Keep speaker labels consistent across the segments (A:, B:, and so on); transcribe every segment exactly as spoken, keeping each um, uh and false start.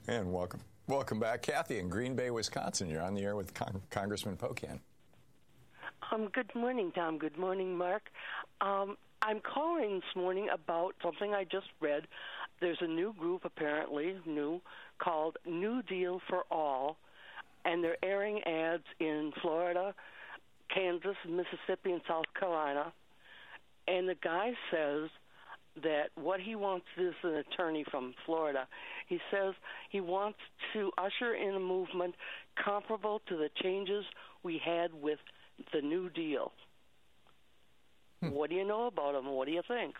A: And welcome. Welcome back. Kathy in Green Bay, Wisconsin. You're on the air with Con- Congressman Pocan.
B: Um, good morning, Tom. Good morning, Mark. Um, I'm calling this morning about something I just read. There's a new group, apparently new, called New Deal for All, and they're airing ads in Florida, Kansas, Mississippi, and South Carolina. And the guy says that what he wants, this is an attorney from Florida, he says he wants to usher in a movement comparable to the changes we had with the New Deal. Hmm. What do you know about him? What do you think?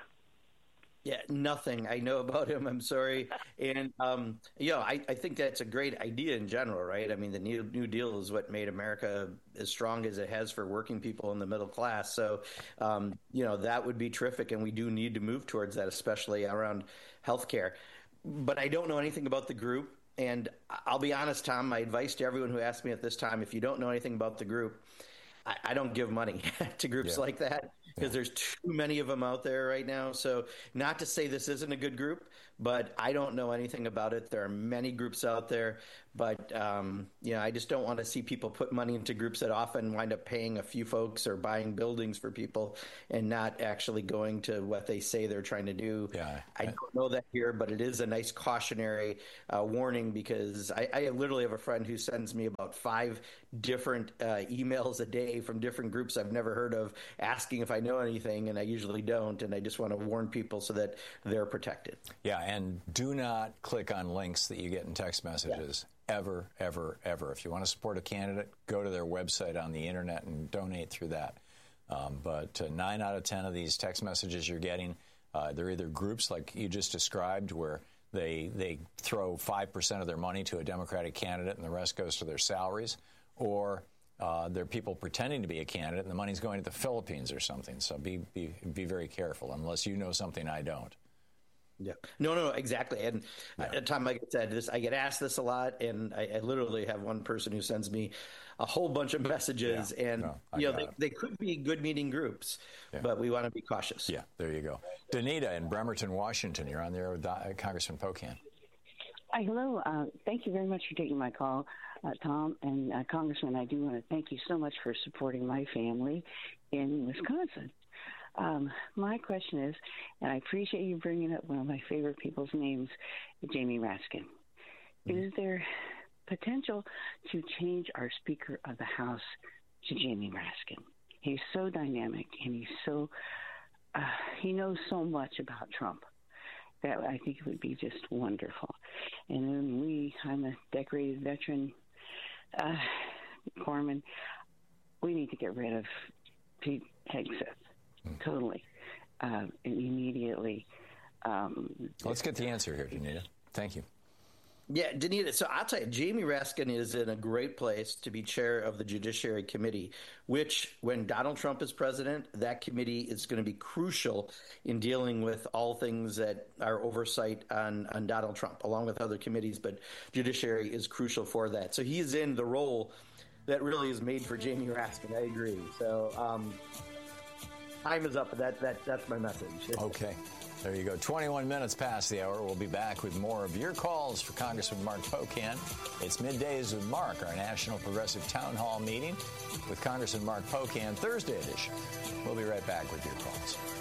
C: Yeah, nothing I know about him. I'm sorry. And, um, you know, I, I think that's a great idea in general, right? I mean, the New, New Deal is what made America as strong as it has for working people in the middle class. So, um, you know, that would be terrific. And we do need to move towards that, especially around healthcare. But I don't know anything about the group. And I'll be honest, Tom, my advice to everyone who asks me at this time, if you don't know anything about the group, I, I don't give money to groups yeah. like that because yeah. there's too many of them out there right now. So not to say this isn't a good group, but I don't know anything about it. There are many groups out there, but um, you know, I just don't want to see people put money into groups that often wind up paying a few folks or buying buildings for people and not actually going to what they say they're trying to do.
A: Yeah.
C: I don't know that here, but it is a nice cautionary uh, warning because I, I literally have a friend who sends me about five different uh, emails a day from different groups I've never heard of asking if I know anything, and I usually don't, and I just want to warn people so that they're protected.
A: Yeah, and do not click on links that you get in text messages. Yeah. Ever, ever, ever. If you want to support a candidate, go to their website on the internet and donate through that. Um, but uh, nine out of ten of these text messages you're getting, uh, they're either groups like you just described where they they throw five percent of their money to a Democratic candidate and the rest goes to their salaries, or uh, they're people pretending to be a candidate and the money's going to the Philippines or something. So be be be very careful unless you know something I don't.
C: Yeah, no, no, exactly. And
A: yeah.
C: at time, like I said, this I get asked this a lot, and I, I literally have one person who sends me a whole bunch of messages, yeah. and
A: no,
C: you know they, they could be good meeting groups, yeah. but we want to be cautious.
A: Yeah, there you go. Danita in Bremerton, Washington, you're on there with uh, Congressman Pocan.
D: Hi, hello. Uh, thank you very much for taking my call, uh, Tom. And uh, Congressman, I do want to thank you so much for supporting my family in Wisconsin. Um, my question is, and I appreciate you bringing up one of my favorite people's names, Jamie Raskin. Mm-hmm. Is there potential to change our Speaker of the House to Jamie Raskin? He's so dynamic, and he's so uh, he knows so much about Trump that I think it would be just wonderful. And then we, I'm a decorated veteran, uh, corpsman. We need to get rid of Pete Hegseth. Totally, uh, immediately. Um,
A: Let's get the answer here, Danita. Thank you.
C: Yeah, Danita, so I'll tell you, Jamie Raskin is in a great place to be chair of the Judiciary Committee, which, when Donald Trump is president, that committee is going to be crucial in dealing with all things that are oversight on, on Donald Trump, along with other committees, but Judiciary is crucial for that. So he's in the role that really is made for Jamie Raskin. I agree. So, um, time is up. That that that's my message.
A: Okay. There you go. twenty-one minutes past the hour. We'll be back with more of your calls for Congressman Mark Pocan. It's Middays with Mark, our National Progressive Town Hall meeting with Congressman Mark Pocan, Thursday edition. We'll be right back with your calls.